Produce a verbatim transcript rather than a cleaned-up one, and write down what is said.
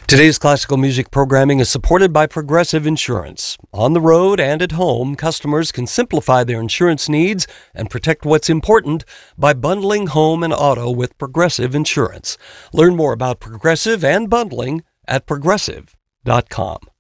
Today's classical music programming is supported by Progressive Insurance. On the road and at home, customers can simplify their insurance needs and protect what's important by bundling home and auto with Progressive Insurance. Learn more about Progressive and bundling at progressive dot com.